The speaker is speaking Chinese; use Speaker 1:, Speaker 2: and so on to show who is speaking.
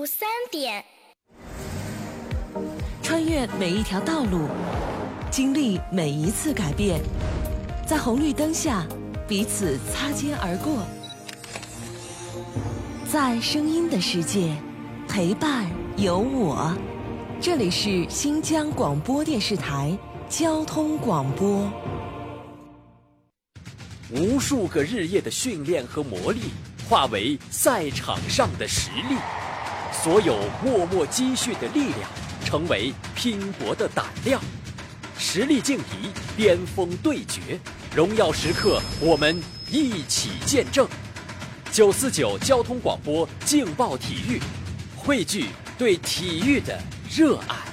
Speaker 1: 午3点。
Speaker 2: 穿越每一条道路，经历每一次改变，在红绿灯下彼此擦肩而过，在声音的世界陪伴有我。这里是新疆广播电视台交通广播。
Speaker 3: 无数个日夜的训练和磨砺化为赛场上的实力，所有默默积蓄的力量成为拼搏的胆量。实力劲敌，巅峰对决，荣耀时刻我们一起见证。949交通广播劲爆体育，汇聚对体育的热爱。